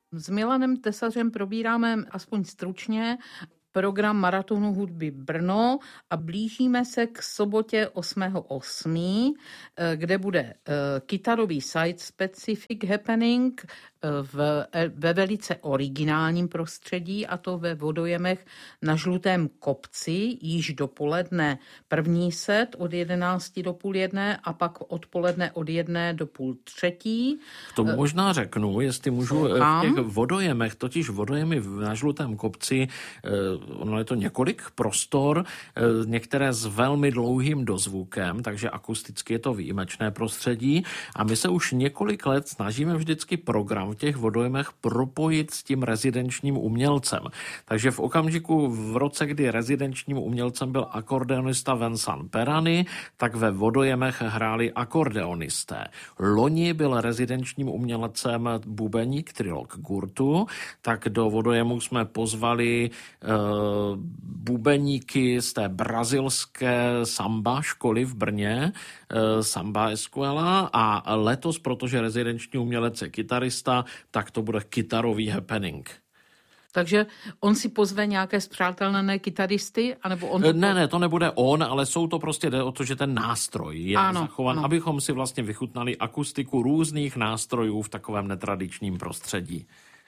S Milanem Tesařem probíráme aspoň stručně program Maratonu hudby Brno a blížíme se k sobotě 8.8., kde bude kytarový site-specific happening ve velice originálním prostředí, a to ve Vodojemech na Žlutém kopci, již dopoledne první set od 11 do půl jedné a pak odpoledne od 1 do půl třetí. K tomu možná řeknu, jestli můžu, v těch Vodojemech, totiž Vodojemy na Žlutém kopci, ono je to několik prostor, některé s velmi dlouhým dozvukem, takže akusticky je to výjimečné prostředí a my se už několik let snažíme vždycky program v těch Vodojemech propojit s tím rezidenčním umělcem. Takže v okamžiku v roce, kdy rezidenčním umělcem byl akordeonista Vincent Perany, tak ve Vodojemech hráli akordeonisté. Loni byl rezidenčním umělcem bubeník Trilok Gurtu, tak do Vodojemu jsme pozvali bubeníky z té brazilské samba školy v Brně, Samba Escuela, a letos, protože rezidenční umělec je kytarista, tak to bude kytarový happening. Takže on si pozve nějaké spřátelné kytaristy? Anebo on Ne, to nebude on, ale jsou to prostě, jde o to, že ten nástroj je zachovan, abychom si vlastně vychutnali akustiku různých nástrojů v takovém netradičním prostředí.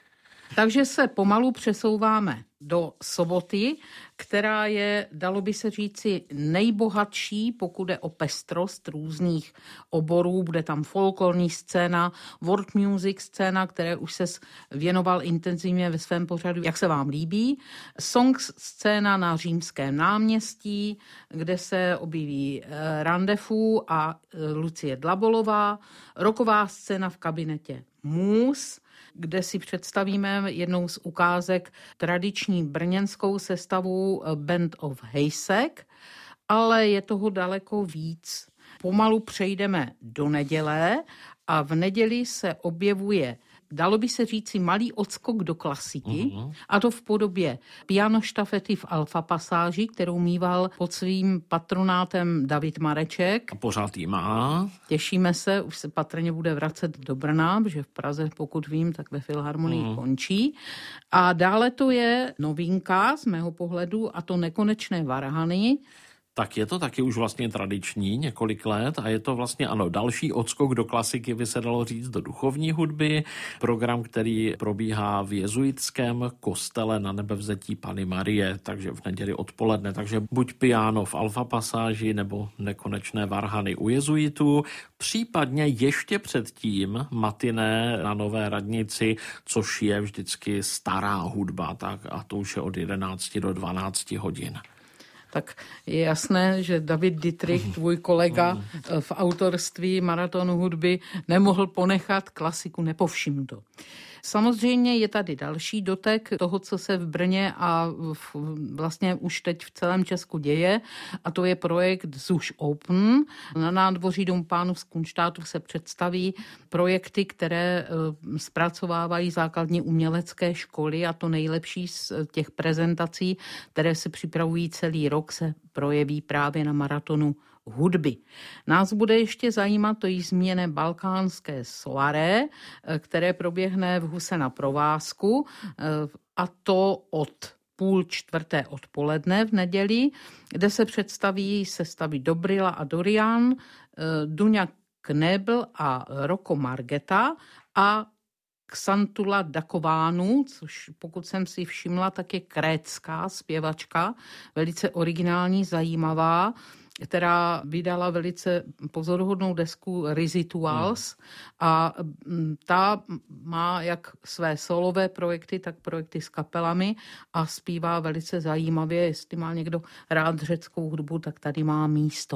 Takže se pomalu přesouváme do soboty, která je, dalo by se říci, nejbohatší, pokud je o pestrost různých oborů. Bude tam folklorní scéna, world music scéna, které už se věnoval intenzivně ve svém pořadu, jak se vám líbí. Song scéna na Římském náměstí, kde se objeví Rendezvous a Lucie Dlabolová. Rocková scéna v kabinetě Mus, kde si představíme jednou z ukázek tradiční brněnskou sestavu Band of Heysek, ale je toho daleko víc. Pomalu přejdeme do neděle a v neděli se objevuje, dalo by se říci, malý odskok do klasiky, a to v podobě pianoštafety v Alfa pasáži, kterou mýval pod svým patronátem David Mareček. A pořád jí má. Těšíme se, už se patrně bude vracet do Brna, protože v Praze, pokud vím, tak ve Filharmonii končí. A dále to je novinka z mého pohledu, a to Nekonečné varhany. Tak je to taky už vlastně tradiční několik let a je to vlastně, ano, další odskok do klasiky, by se dalo říct, do duchovní hudby. Program, který probíhá v jezuitském kostele na Nebevzetí Panny Marie, takže v neděli odpoledne. Takže buď piano v Alfa pasáži nebo Nekonečné varhany u jezuitů, případně ještě předtím matiné na Nové radnici, což je vždycky stará hudba, tak a to už je od 11 do 12 hodin. Tak je jasné, že David Dietrich, tvůj kolega v autorství Maratonu hudby, nemohl ponechat klasiku nepovšimnuto. Samozřejmě je tady další dotek toho, co se v Brně a vlastně už teď v celém Česku děje, a to je projekt ZUŠ Open. Na nádvoří Domu pánů z Kunštátu se představí projekty, které zpracovávají základní umělecké školy, a to nejlepší z těch prezentací, které se připravují celý rok, se projeví právě na Maratonu hudby. Nás bude ještě zajímat to již zmíněné balkánské soirée, které proběhne v Huse na Provázku, a to od 3:30 odpoledne v neděli, kde se představí sestavy Dobrila a Dorian, Duňa Knebl a Rocco Margeta a Xantula Dakovánu, což pokud jsem si všimla, tak je krétská zpěvačka, velice originální, zajímavá, která vydala velice pozoruhodnou desku Residuals a ta má jak své solové projekty, tak projekty s kapelami a zpívá velice zajímavě. Jestli má někdo rád řeckou hudbu, tak tady má místo.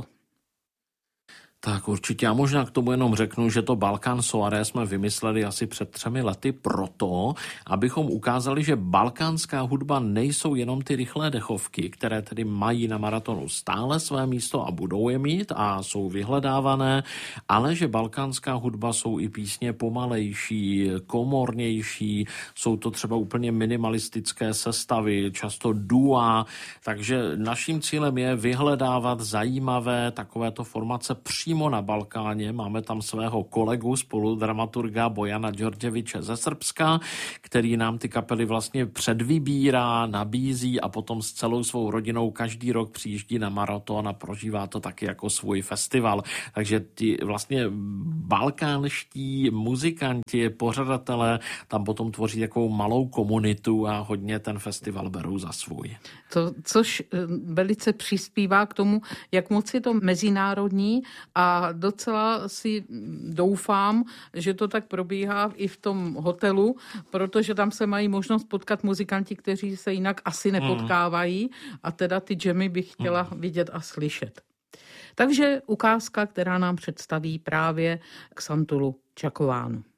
Tak určitě. Já možná k tomu jenom řeknu, že to Balkán Soirée jsme vymysleli asi před 3 lety proto, abychom ukázali, že balkánská hudba nejsou jenom ty rychlé dechovky, které tedy mají na maratonu stále své místo a budou je mít a jsou vyhledávané, ale že balkánská hudba jsou i písně pomalejší, komornější, jsou to třeba úplně minimalistické sestavy, často dua, takže naším cílem je vyhledávat zajímavé takovéto formace přímo přímo na Balkáně. Máme tam svého kolegu, spoludramaturga Bojana Đorđeviče ze Srbska, který nám ty kapely vlastně předvybírá, nabízí a potom s celou svou rodinou každý rok přijíždí na Maraton a prožívá to taky jako svůj festival. Takže ty vlastně balkánští muzikanti, pořadatelé tam potom tvoří takovou malou komunitu a hodně ten festival berou za svůj. Což velice přispívá k tomu, jak moc je to mezinárodní a docela si doufám, že to tak probíhá i v tom hotelu, protože tam se mají možnost potkat muzikanti, kteří se jinak asi nepotkávají a teda ty džemy bych chtěla vidět a slyšet. Takže ukázka, která nám představí právě Xantulu Čakovánu.